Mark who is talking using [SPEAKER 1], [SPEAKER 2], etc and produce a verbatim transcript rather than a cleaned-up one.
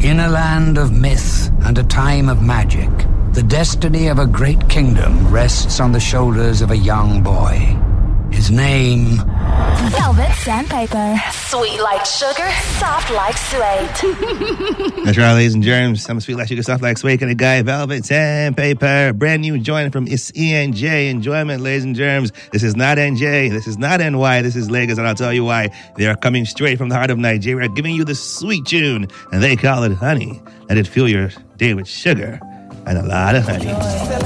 [SPEAKER 1] In a land of myth and a time of magic, the destiny of a great kingdom rests on the shoulders of a young boy. His name...
[SPEAKER 2] Velvet Sandpaper. Sweet like sugar, soft like suede.
[SPEAKER 3] That's right, ladies and germs. I'm a sweet like sugar, soft like suede kind of guy. Velvet Sandpaper. Brand new joint from E N J. Enjoyment, ladies and germs. This is not N J. This is not N Y. This is Lagos, and I'll tell you why. They are coming straight from the heart of Nigeria, giving you the sweet tune, and they call it honey. Let it fill your day with sugar and a lot of honey.